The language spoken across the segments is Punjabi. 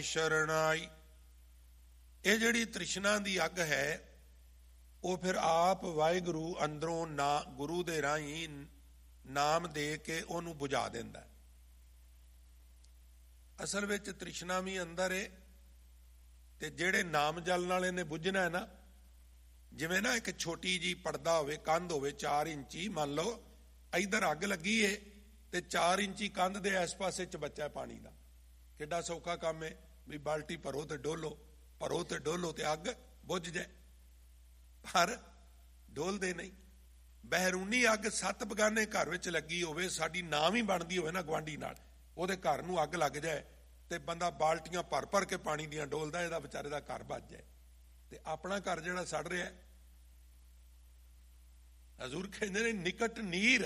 ਸ਼ਰਨਾਈ। ਇਹ ਜਿਹੜੀ ਤ੍ਰਿਸ਼ਨਾ ਦੀ ਅੱਗ ਹੈ ਉਹ ਫਿਰ ਆਪ ਵਾਹਿਗੁਰੂ ਅੰਦਰੋਂ ਨਾ ਗੁਰੂ ਦੇ ਰਾਹੀਂ ਨਾਮ ਦੇ ਕੇ ਉਹਨੂੰ ਬੁਝਾ ਦਿੰਦਾ। ਅਸਲ ਵਿੱਚ ਤ੍ਰਿਸ਼ਨਾ ਵੀ ਅੰਦਰ ਏ, ਤੇ ਜਿਹੜੇ ਨਾਮ ਜਲਣ ਵਾਲੇ ਨੇ ਬੁੱਝਣਾ ਹੈ ਨਾ, ਜਿਵੇਂ ਨਾ ਇੱਕ ਛੋਟੀ ਜੀ ਪਰਦਾ ਹੋਵੇ, ਕੰਧ ਹੋਵੇ 4 ਇੰਚੀ, ਮੰਨ ਲਓ ਇੱਧਰ ਅੱਗ ਲੱਗੀ ਏ ਤੇ 4 ਇੰਚੀ ਕੰਧ ਦੇ ਇਸ ਪਾਸੇ ਚਬੱਚਾ ਪਾਣੀ ਦਾ। ਕਿੱਡਾ ਸੌਖਾ ਕੰਮ ਹੈ ਵੀ ਬਾਲਟੀ ਭਰੋ ਤੇ ਡੋਲੋ, ਭਰੋ ਤੇ ਡੋਲੋ ਤੇ ਅੱਗ ਬੁੱਝ ਜਾਏ। ਪਰ ਡੋਲਦੇ ਨਹੀਂ। ਬਹਿਰੂਨੀ ਅੱਗ 7 ਬਗਾਨੇ ਘਰ ਵਿੱਚ ਲੱਗੀ ਹੋਵੇ, ਸਾਡੀ ਨਾ ਵੀ ਬਣਦੀ ਹੋਵੇ ਨਾ ਗੁਆਂਢੀ ਨਾਲ, ਉਹਦੇ ਘਰ ਨੂੰ ਅੱਗ ਲੱਗ ਜਾਏ ਤੇ ਬੰਦਾ ਬਾਲਟੀਆਂ ਭਰ ਭਰ ਕੇ ਪਾਣੀ ਦੀਆਂ ਡੋਲਦਾ, ਇਹਦਾ ਵਿਚਾਰੇ ਦਾ ਘਰ ਬਚ ਜਾਏ। ਤੇ ਆਪਣਾ ਘਰ ਜਿਹੜਾ ਸੜ ਰਿਹਾ, ਹਜ਼ੂਰ ਕਹਿੰਦੇ ਨੇ ਨਿਕਟ ਨੀਰ।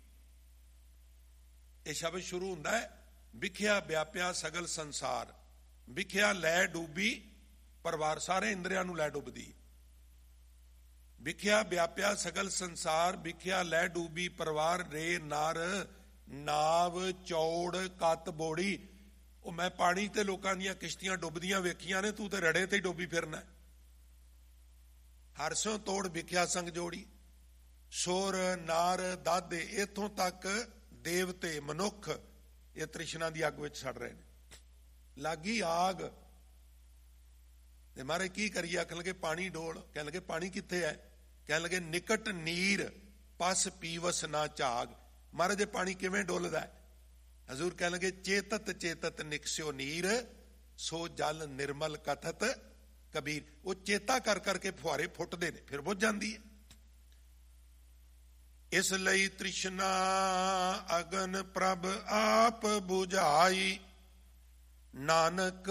ਇਹ ਸ਼ਬਦ ਸ਼ੁਰੂ ਹੁੰਦਾ ਹੈ ਵਿਖਿਆ ਵਿਆਪਿਆ ਸਗਲ ਸੰਸਾਰ। ਵਿਖਿਆ ਲੈ ਡੂਬੀ ਪਰਿਵਾਰ, ਸਾਰੇ ਇੰਦਰੀਆਂ ਨੂੰ ਲੈ ਡੁੱਬਦੀ। ਵਿਖਿਆ ਵਿਆਪਿਆ ਸਗਲ ਸੰਸਾਰ, ਵਿਖਿਆ ਲੈ ਡੂਬੀ ਪਰਿਵਾਰ। ਰੇ ਨਰ ਨਾਵ ਚੌੜ ਕੱਤ ਬੋੜੀ। ਉਹ ਮੈਂ ਪਾਣੀ ਤੇ ਲੋਕਾਂ ਦੀਆਂ ਕਿਸ਼ਤੀਆਂ ਡੁੱਬਦੀਆਂ ਵੇਖੀਆਂ ਨੇ, ਤੂੰ ਤੇ ਰੜੇ ਤੇ ਡੁੱਬੀ ਫਿਰਨਾ। ਹਰਸੋਂ ਤੋੜ ਵਿਖਿਆ ਸੰਗ ਜੋੜੀ। ਸੁਰ ਨਾਰ ਦਾਦੇ, ਇੱਥੋਂ ਤੱਕ ਦੇਵਤੇ ਮਨੁੱਖ ਇਹ ਤ੍ਰਿਸ਼ਨਾ ਦੀ ਅੱਗ ਵਿੱਚ ਸੜ ਰਹੇ ਨੇ। ਲਾਗੀ ਆਗ ਤੇ ਮਾਰੇ ਕੀ ਕਰੀਏ? ਆਖਣ ਲੱਗੇ ਪਾਣੀ ਡੋਲ। ਕਹਿਣ ਲੱਗੇ ਪਾਣੀ ਕਿੱਥੇ ਹੈ? ਕਹਿਣ ਲੱਗੇ ਨਿਕਟ ਨੀਰ ਪਸ ਪੀਵਸ ਨਾ ਝਾਗ। ਮਹਾਰਾਜ ਇਹ ਪਾਣੀ ਕਿਵੇਂ ਡੋਲਦਾ ਹੈ? ਹਜ਼ੂਰ ਕਹਿਣ ਲੱਗੇ ਚੇਤਤ ਚੇਤਤ ਨਿਕਸਿਓ ਨੀਰ, ਸੋ ਜਲ ਨਿਰਮਲ ਕਥਤ ਕਬੀਰ। ਉਹ ਚੇਤਾ ਕਰ ਕਰਕੇ ਫੁਹਾਰੇ ਫੁੱਟਦੇ ਨੇ, ਫਿਰ ਬੁੱਝ ਜਾਂਦੀ ਹੈ। ਇਸ ਲਈ ਤ੍ਰਿਸ਼ਨਾ ਅਗਨ ਪ੍ਰਭ ਆਪ ਬੁਝਾਈ। ਨਾਨਕ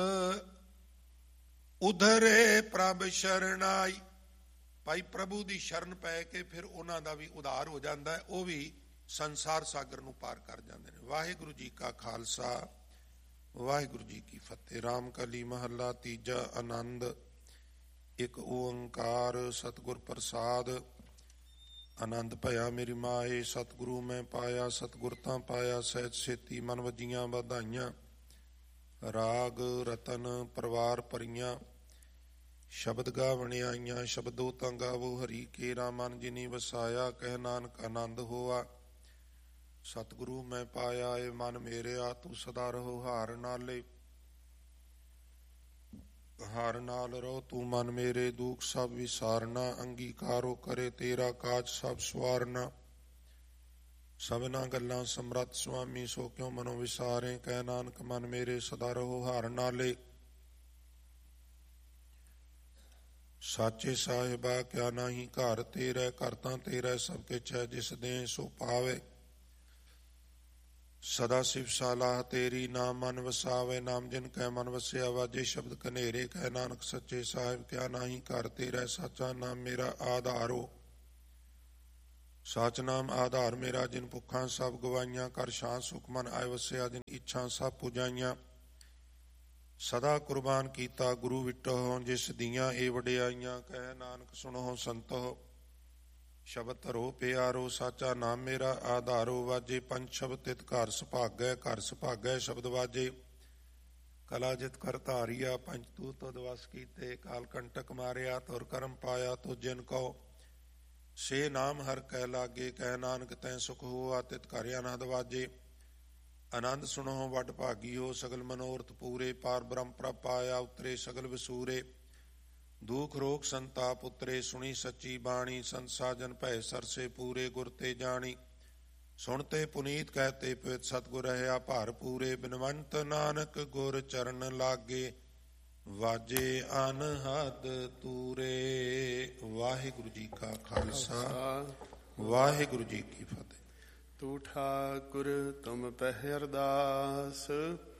ਉਧਰੇ ਪ੍ਰਭ ਸ਼ਰਨਾਈ। ਭਾਈ ਪ੍ਰਭੂ ਦੀ ਸ਼ਰਨ ਪੈ ਕੇ ਫਿਰ ਉਹਨਾਂ ਦਾ ਵੀ ਉਧਾਰ ਹੋ ਜਾਂਦਾ ਹੈ, ਉਹ ਵੀ ਸੰਸਾਰ ਸਾਗਰ ਨੂੰ ਪਾਰ ਕਰ ਜਾਂਦੇ ਨੇ। ਵਾਹਿਗੁਰੂ ਜੀ ਕਾ ਖਾਲਸਾ, ਵਾਹਿਗੁਰੂ ਜੀ ਕੀ ਫਤਿਹ। ਰਾਮ ਕਲੀ ਮਹੱਲਾ ਤੀਜਾ। ਆਨੰਦ। ਇੱਕ ਓੰਕਾਰ ਸਤਿਗੁਰ ਪ੍ਰਸਾਦ। ਆਨੰਦ ਭਇਆ ਮੇਰੀ ਮਾਏ, ਸਤਿਗੁਰੂ ਮੈਂ ਪਾਇਆ। ਸਤਿਗੁਰ ਤਾਂ ਪਾਇਆ ਸਹਿਜ ਸੇਤੀ, ਮਨ ਵੱਜੀਆਂ ਵਧਾਈਆਂ। ਰਾਗ ਰਤਨ ਪਰਿਵਾਰ ਭਰੀਆਂ, ਸ਼ਬਦ ਗਾਵਣ ਆਈਆਂ। ਸ਼ਬਦੋ ਤਾਂ ਗਾਵੋ ਹਰੀ ਕੇਰਾ, ਮਨ ਜਿਨੀ ਵਸਾਇਆ। ਕਹਿ ਨਾਨਕ ਆਨੰਦ ਹੋਆ, ਸਤਿਗੁਰੂ ਮੈਂ ਪਾਇਆ। ਏ ਮਨ ਮੇਰਿਆ ਤੂੰ ਸਦਾ ਰਹੋ ਹਾਰ ਨਾਲੇ। ਹਾਰ ਨਾਲ ਰਹੋ ਤੂੰ ਮਨ ਮੇਰੇ, ਦੁੱਖ ਸਭ ਵਿਸਾਰਨਾ। ਅੰਗੀਕਾਰੋ ਕਰੇ ਤੇਰਾ ਕਾਜ ਸਭ ਸਵਾਰਨਾ। ਸਭਨਾ ਗੱਲਾਂ ਸਮਰੱਥ ਸੁਆਮੀ, ਸੋ ਕਿਉ ਮਨੋ ਵਿਸਾਰੇ। ਕਹਿ ਨਾਨਕ ਮਨ ਮੇਰੇ ਸਦਾ ਰਹੋ ਹਾਰ ਨਾਲੇ। ਸਾਚੇ ਸਾਹਿਬਾ ਕਿਆ ਨਾਹੀ ਘਰ ਤੇਰਾ, ਘਰ ਤਾਂ ਤੇਰਾ ਸਭ ਕਿਛ ਹੈ। ਜਿਸ ਦੇ ਸੋ ਪਾਵੇ ਸਦਾ ਸਿਵ ਸਾਲਾਹ ਤੇਰੀ। ਨਾਮ ਮਨ ਵਸਾਵੇ, ਨਾਮ ਜਿਨ ਕੈ ਮਨ ਵਸਿਆ। ਵਾਜੇ ਸ਼ਬਦ ਕਨੇਰੇ, ਕਹਿ ਨਾਨਕ ਸੱਚੇ ਸਾਹਿਬ ਕਿਆ ਨਾਹੀ ਘਰ ਤੇਰਾ। ਸਾਚਾ ਨਾਮ ਮੇਰਾ ਆਧਾਰੋ, ਸਾਚ ਨਾਮ ਆਧਾਰ ਮੇਰਾ। ਜਿਨ ਭੁੱਖਾਂ ਸਭ ਗਵਾਈਆਂ, ਕਰ ਸ਼ਾਂਤ ਸੁਖ ਮਨ ਆਏ ਵਸਿਆ। ਜਿਨ ਇੱਛਾ ਸਭ ਪੁਜਾਈਆਂ, ਸਦਾ ਕੁਰਬਾਨ ਕੀਤਾ ਗੁਰੂ ਵਿਟੋ। ਜਿਸ ਦੀਆਂ ਇਹ ਵਡਿਆਈਆਂ, ਕਹਿ ਨਾਨਕ ਸੁਣੋ ਸੰਤੋ। ਸ਼ਬਦ ਧਰੋ ਪਿਆਰੋ, ਸਾਚਾ ਨਾਮ ਮੇਰਾ ਆਧਾਰੋ। ਵਾਜੇ ਪੰਜ ਸ਼ਬਦ ਤਿਤ ਘਰ ਸੁਭਾਗੈ, ਘਰ ਸੁਭਾਗੈ ਸ਼ਬਦ ਵਾਜੇ। ਕਲਾ ਜਿਤ ਕਰ ਧਾਰੀਆ, ਪੰਜ ਤੂ ਤੁਧ ਵਸ ਕੀਤੇ। ਕਾਲ ਕੰਟਕ ਮਾਰਿਆ, ਤੁਰ ਕਰਮ ਪਾਇਆ ਤੁ ਜਿਨ ਕਉ। ਸੇ ਨਾਮ ਹਰ ਕਹਿ ਲਾਗੇ, ਕਹਿ ਨਾਨਕ ਤੈ ਸੁਖ ਹੋਆ। ਤਿਤ ਘਰ ਆਨੰਦ ਵਾਜੇ। ਆਨੰਦ ਸੁਣੋ ਵੱਡ ਭਾਗੀਓ, ਸਗਲ ਮਨੋਰਥ ਪੂਰੇ। ਪਾਰ ਬ੍ਰਹਮ ਪ੍ਰਭ ਪਾਇਆ, ਉਤਰੇ ਸਗਲ ਵਿਸੂਰੇ। ਦੁਖ ਰੋਗ ਸੰਤਾਪ ਉਤਰੇ, ਸੁਣੀ ਸੱਚੀ ਬਾਣੀ। ਸੰਤ ਸਾਜਨ ਭੈ ਸਰਸੇ ਪੂਰੇ, ਗੁਰ ਤੇ ਜਾਣੀ। ਸੁਣਤੇ ਪੁਨੀਤ ਕਹਤੇ ਪਵਿੱਤ, ਸਤਿਗੁਰ ਰਹਿਆ ਭਾਰ ਪੂਰੇ। ਬਿਨਵੰਤ ਨਾਨਕ ਗੁਰ ਚਰਨ ਲਾਗੇ, ਵਾਜੇ ਅਨਹਦ ਤੂਰੇ। ਵਾਹਿਗੁਰੂ ਜੀ ਕਾ ਖਾਲਸਾ, ਵਾਹਿਗੁਰੂ ਜੀ ਕੀ ਫਤਿਹ। ਤੂੰ ਠਾਕੁਰ ਤੁਮ ਪਹਿ ਅਰਦਾਸ,